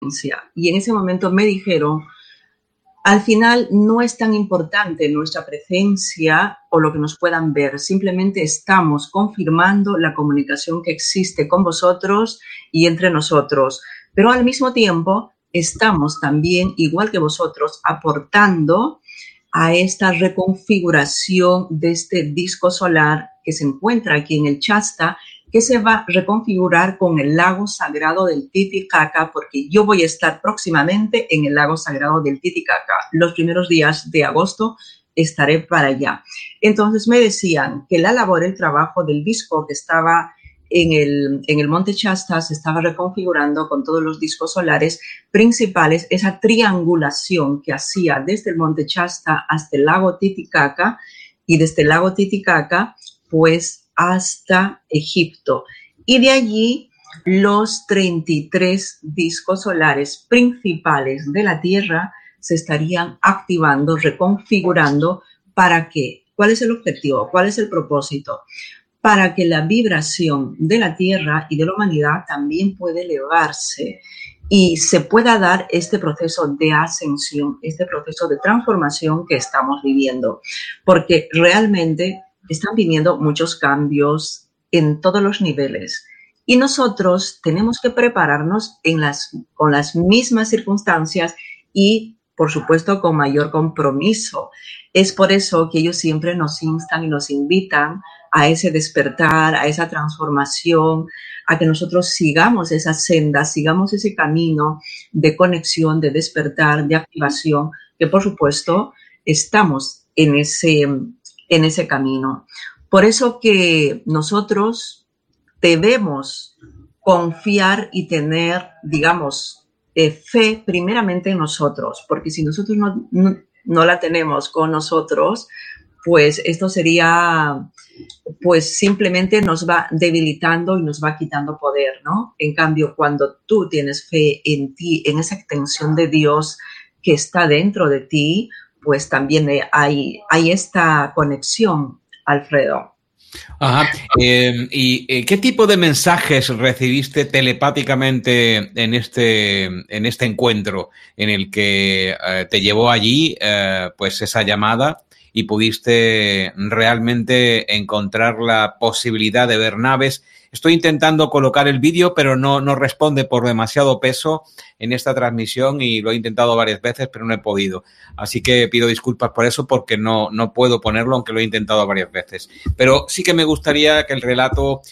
Y en ese momento me dijeron, al final no es tan importante nuestra presencia o lo que nos puedan ver, simplemente estamos confirmando la comunicación que existe con vosotros y entre nosotros, pero al mismo tiempo estamos también, igual que vosotros, aportando a esta reconfiguración de este disco solar que se encuentra aquí en el Shasta, que se va a reconfigurar con el lago sagrado del Titicaca, porque yo voy a estar próximamente en el lago sagrado del Titicaca. Los primeros días de agosto estaré para allá. Entonces me decían que la labor, el trabajo del disco que estaba en el Monte Shasta se estaba reconfigurando con todos los discos solares principales, esa triangulación que hacía desde el Monte Shasta hasta el lago Titicaca y desde el lago Titicaca pues hasta Egipto. Y de allí los 33 discos solares principales de la Tierra se estarían activando, reconfigurando. ¿Para qué? ¿Cuál es el objetivo? ¿Cuál es el propósito? Para que la vibración de la Tierra y de la humanidad también pueda elevarse y se pueda dar este proceso de ascensión, este proceso de transformación que estamos viviendo. Porque realmente están viniendo muchos cambios en todos los niveles y nosotros tenemos que prepararnos con las mismas circunstancias y, por supuesto, con mayor compromiso. Es por eso que ellos siempre nos instan y nos invitan a ese despertar, a esa transformación, a que nosotros sigamos esa senda, sigamos ese camino de conexión, de despertar, de activación, que por supuesto estamos en ese camino. Por eso que nosotros debemos confiar y tener, digamos, fe primeramente en nosotros, porque si nosotros no la tenemos con nosotros, pues esto sería, pues simplemente nos va debilitando y nos va quitando poder, ¿no? En cambio, cuando tú tienes fe en ti, en esa extensión de Dios que está dentro de ti, pues también hay esta conexión, Alfredo. Ajá. ¿Y qué tipo de mensajes recibiste telepáticamente en este encuentro en el que te llevó allí pues esa llamada y pudiste realmente encontrar la posibilidad de ver naves? Estoy intentando colocar el vídeo, pero no responde por demasiado peso en esta transmisión y lo he intentado varias veces, pero no he podido. Así que pido disculpas por eso porque no puedo ponerlo, aunque lo he intentado varias veces. Pero sí que me gustaría que el relato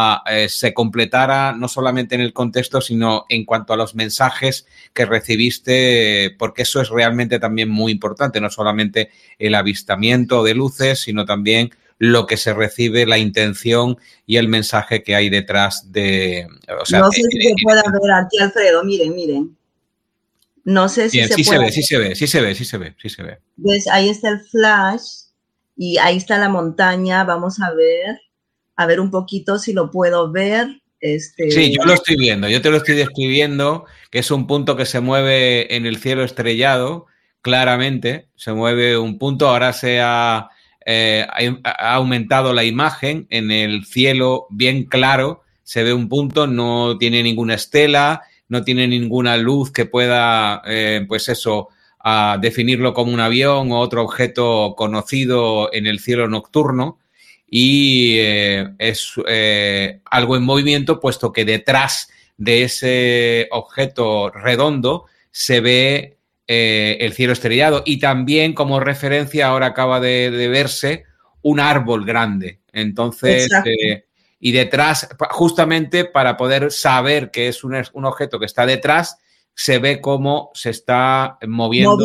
se completara no solamente en el contexto, sino en cuanto a los mensajes que recibiste, porque eso es realmente también muy importante, no solamente el avistamiento de luces, sino también lo que se recibe, la intención y el mensaje que hay detrás de... O sea, no sé si se puede ver aquí, Alfredo, miren. No sé si bien, sí se ve. ¿Ves? Ahí está el flash y ahí está la montaña. Vamos a ver un poquito si lo puedo ver. Sí, yo lo estoy viendo, yo te lo estoy describiendo, que es un punto que se mueve en el cielo estrellado, claramente, se mueve un punto, ahora ha aumentado la imagen en el cielo bien claro, se ve un punto, no tiene ninguna estela, no tiene ninguna luz que pueda, pues eso, definirlo como un avión o otro objeto conocido en el cielo nocturno. Y es algo en movimiento, puesto que detrás de ese objeto redondo se ve el cielo estrellado y también como referencia ahora acaba de verse un árbol grande. Entonces, y detrás, justamente para poder saber que es un objeto que está detrás, se ve cómo se está moviendo.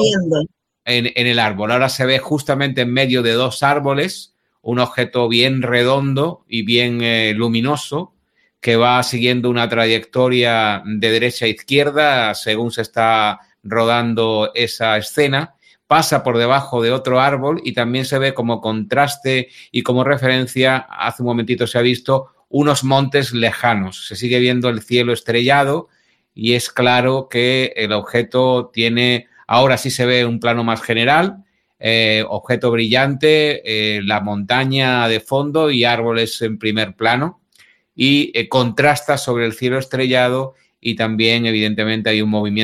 En el árbol. Ahora se ve justamente en medio de dos árboles un objeto bien redondo y bien luminoso que va siguiendo una trayectoria de derecha a izquierda según se está rodando esa escena, pasa por debajo de otro árbol y también se ve como contraste y como referencia, hace un momentito se ha visto, unos montes lejanos. Se sigue viendo el cielo estrellado y es claro que el objeto tiene, ahora sí se ve un plano más general, objeto brillante, la montaña de fondo y árboles en primer plano y contrasta sobre el cielo estrellado y también, evidentemente, hay un movimiento